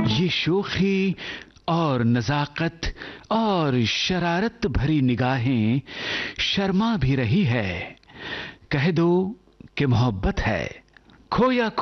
ये शोखी और नजाकत और शरारत भरी निगाहें शर्मा भी रही है। कह दो कि मोहब्बत है, खोया